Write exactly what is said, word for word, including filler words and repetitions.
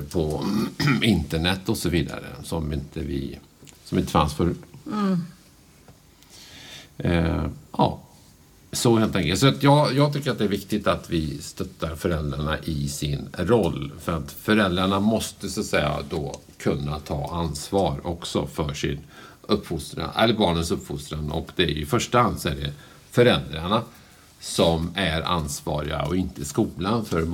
på internet och så vidare som inte vi som inte fanns förut. Mm. Eh, ja, så helt enkelt. Så att jag, jag tycker att det är viktigt att vi stöttar föräldrarna i sin roll. För att föräldrarna måste så att säga då kunna ta ansvar också för sin uppfostran, eller barnens uppfostran. Och det är i första hand så är det föräldrarna som är ansvariga och inte skolan för